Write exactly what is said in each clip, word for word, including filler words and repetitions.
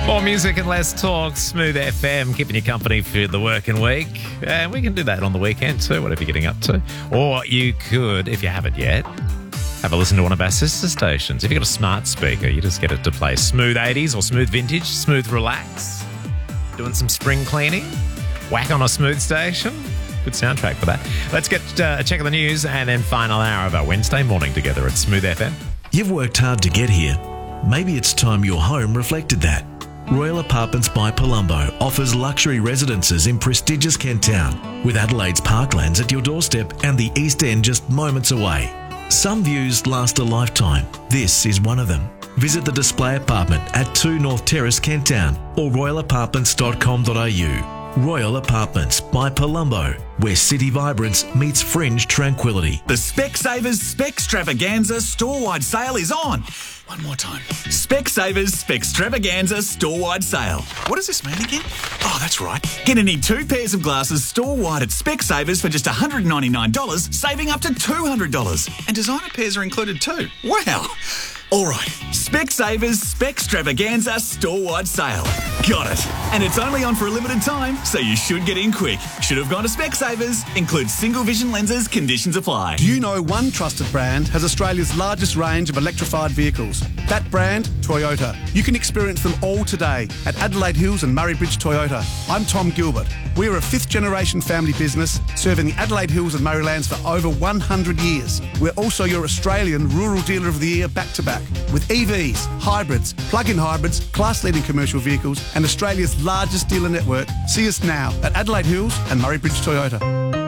More music and less talk. Smooth F M, keeping you company for the working week. And we can do that on the weekend too, whatever you're getting up to. Or you could, if you haven't yet, have a listen to one of our sister stations. If you've got a smart speaker, you just get it to play Smooth eighties or Smooth Vintage, Smooth Relax. Doing some spring cleaning. Whack on a Smooth station. Good soundtrack for that. Let's get uh, a check of the news and then final hour of our Wednesday morning together at Smooth F M. You've worked hard to get here. Maybe it's time your home reflected that. Royal Apartments by Palumbo offers luxury residences in prestigious Kent Town, with Adelaide's parklands at your doorstep and the East End just moments away. Some views last a lifetime. This is one of them. Visit the display apartment at two North Terrace, Kent Town, or royal apartments dot com dot a u. Royal Apartments by Palumbo, where city vibrance meets fringe tranquility. The Specsavers Specstravaganza store-wide sale is on. One more time. Specsavers Specstravaganza store-wide sale. What does this mean again? Oh, that's right. Get any two pairs of glasses store-wide at Specsavers for just one hundred ninety-nine dollars, saving up to two hundred dollars. And designer pairs are included too. Wow. All right, Specsavers Specstravaganza store-wide sale. Got it. And it's only on for a limited time, so you should get in quick. Should have gone to Specsavers. Includes single vision lenses. Conditions apply. Do you know one trusted brand has Australia's largest range of electrified vehicles? That brand, Toyota. You can experience them all today at Adelaide Hills and Murray Bridge Toyota. I'm Tom Gilbert. We are a fifth-generation family business serving the Adelaide Hills and Murraylands for over one hundred years. We're also your Australian Rural Dealer of the Year back-to-back. With E Vs, hybrids, plug-in hybrids, class-leading commercial vehicles and Australia's largest dealer network. See us now at Adelaide Hills and Murray Bridge Toyota.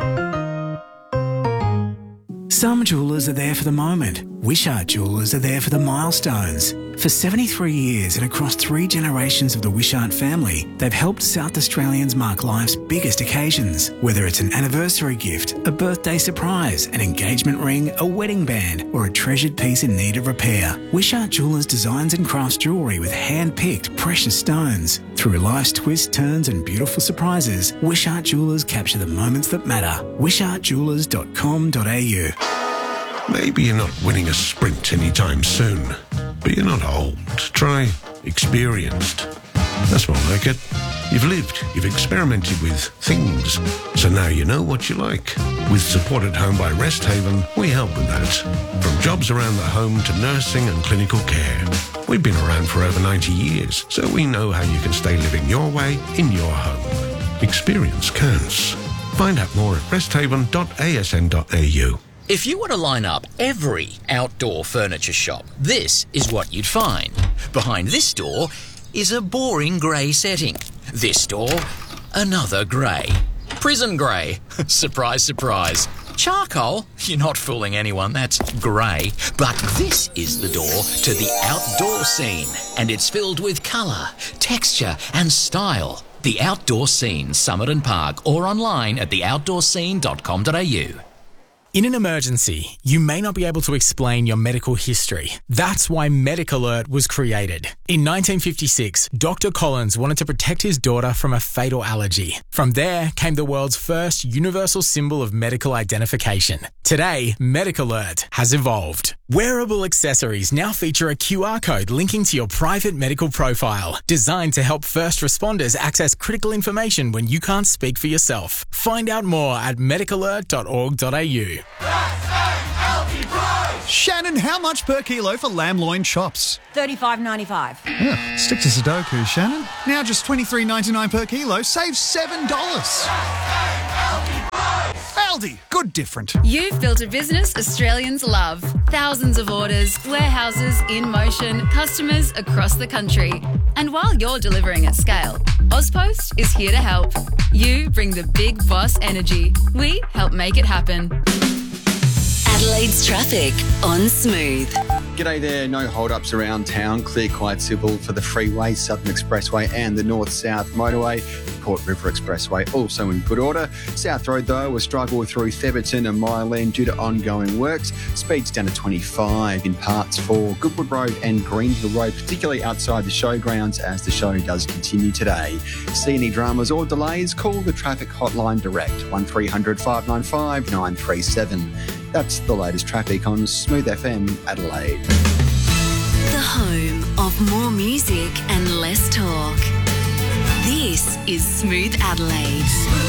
Some jewellers are there for the moment. Wishart Jewellers are there for the milestones. For seventy-three years and across three generations of the Wishart family, they've helped South Australians mark life's biggest occasions. Whether it's an anniversary gift, a birthday surprise, an engagement ring, a wedding band, or a treasured piece in need of repair, Wishart Jewellers designs and crafts jewellery with hand-picked precious stones. Through life's twists, turns and beautiful surprises, Wishart Jewellers capture the moments that matter. wishart jewellers dot com dot a u. Maybe you're not winning a sprint anytime soon, but you're not old. Try experienced. That's more like it. You've lived, you've experimented with things, so now you know what you like. With Support at Home by Rest Haven, we help with that. From jobs around the home to nursing and clinical care. We've been around for over ninety years, so we know how you can stay living your way in your home. Experience counts. Find out more at rest haven dot a s n dot a u. If you were to line up every outdoor furniture shop, this is what you'd find. Behind this door is a boring grey setting. This door, another grey. Prison grey. Surprise, surprise. Charcoal? You're not fooling anyone, that's grey. But this is the door to the outdoor scene, and it's filled with colour, texture and style. The Outdoor Scene, Summit and Park, or online at the outdoor scene dot com dot a u. In an emergency, you may not be able to explain your medical history. That's why MedicAlert was created. In nineteen fifty-six, Doctor Collins wanted to protect his daughter from a fatal allergy. From there came the world's first universal symbol of medical identification. Today, MedicAlert has evolved. Wearable accessories now feature a Q R code linking to your private medical profile, designed to help first responders access critical information when you can't speak for yourself. Find out more at medic alert dot org dot a u. Shannon, how much per kilo for lamb loin chops? thirty-five ninety-five. Yeah, stick to Sudoku, Shannon. Now just twenty-three ninety-nine per kilo, save seven dollars. Aldi, good different. You've built a business Australians love. Thousands of orders, warehouses in motion, customers across the country. And while you're delivering at scale, Ozpost is here to help. You bring the big boss energy. We help make it happen. Adelaide's traffic on Smooth. G'day there, no hold-ups around town. Clear quite civil for the freeway, Southern Expressway and the North-South Motorway. Port River Expressway also in good order. South Road though, a struggle through Theberton and Mile End due to ongoing works. Speeds down to twenty-five in parts for Goodwood Road and Greenhill Road, particularly outside the showgrounds as the show does continue today. See any dramas or delays? Call the traffic hotline direct, one three hundred five nine five nine three seven. That's the latest traffic on Smooth F M Adelaide. The The home of more music and less talk. This is Smooth Adelaide.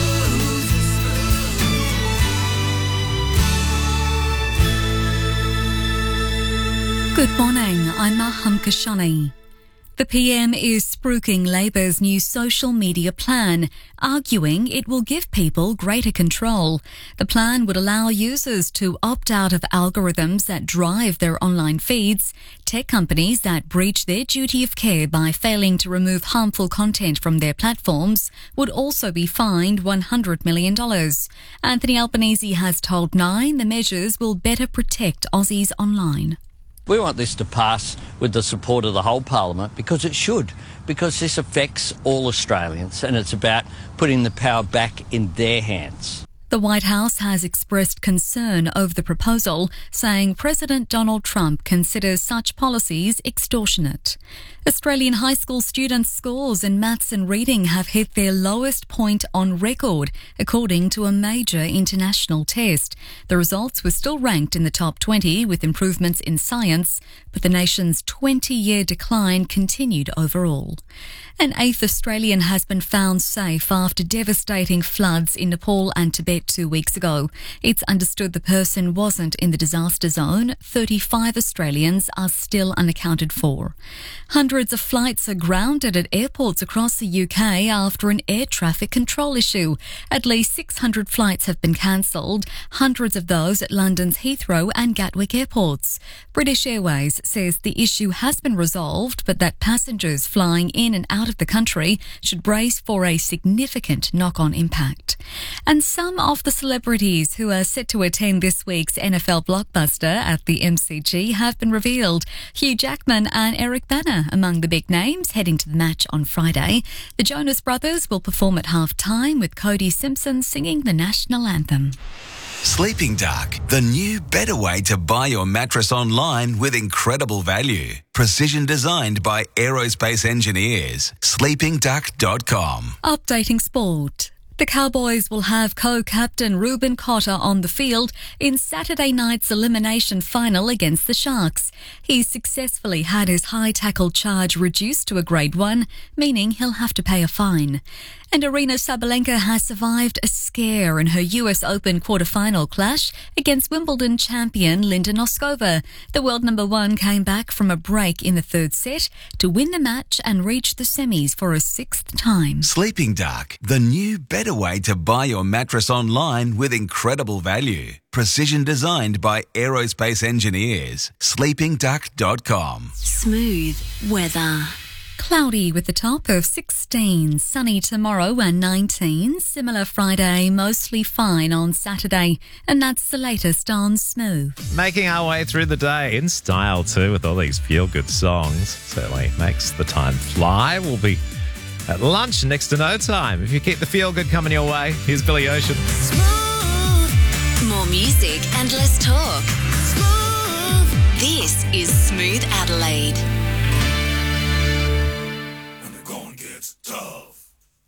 Good morning, I'm Maham Kashani. The P M is spruiking Labor's new social media plan, arguing it will give people greater control. The plan would allow users to opt out of algorithms that drive their online feeds. Tech companies that breach their duty of care by failing to remove harmful content from their platforms would also be fined one hundred million dollars. Anthony Albanese has told Nine the measures will better protect Aussies online. We want this to pass with the support of the whole Parliament because it should, because this affects all Australians and it's about putting the power back in their hands. The White House has expressed concern over the proposal, saying President Donald Trump considers such policies extortionate. Australian high school students' scores in maths and reading have hit their lowest point on record, according to a major international test. The results were still ranked in the top twenty with improvements in science, but the nation's twenty-year decline continued overall. An eighth Australian has been found safe after devastating floods in Nepal and Tibet two weeks ago. It's understood the person wasn't in the disaster zone. thirty-five Australians are still unaccounted for. Hundreds of flights are grounded at airports across the U K after an air traffic control issue. At least six hundred flights have been cancelled, hundreds of those at London's Heathrow and Gatwick airports. British Airways says the issue has been resolved, but that passengers flying in and out of the country should brace for a significant knock-on impact. And some of the celebrities who are set to attend this week's N F L blockbuster at the M C G have been revealed. Hugh Jackman and Eric Bana among the big names heading to the match on Friday. The Jonas Brothers will perform at half-time with Cody Simpson singing the national anthem. Sleeping Dark, the new better way to buy your mattress online with incredible value. Precision designed by aerospace engineers. sleeping duck dot com. Updating sport. The Cowboys will have co-captain Ruben Cotter on the field in Saturday night's elimination final against the Sharks. He successfully had his high tackle charge reduced to a grade one, meaning he'll have to pay a fine. And Aryna Sabalenka has survived a scare in her U S Open quarter-final clash against Wimbledon champion Linda Noskova. The world number one came back from a break in the third set to win the match and reach the semis for a sixth time. Sleeping Dark, the new better way to buy your mattress online with incredible value. Precision designed by aerospace engineers. sleeping duck dot com. Smooth weather. Cloudy with a top of sixteen, sunny tomorrow and nineteen, similar Friday, mostly fine on Saturday. And that's the latest on Smooth. Making our way through the day in style too with all these feel-good songs. Certainly makes the time fly. We'll be at lunch next to no time. If you keep the feel-good coming your way, here's Billy Ocean. Smooth. More music and less talk. Smooth. This is Smooth Adelaide.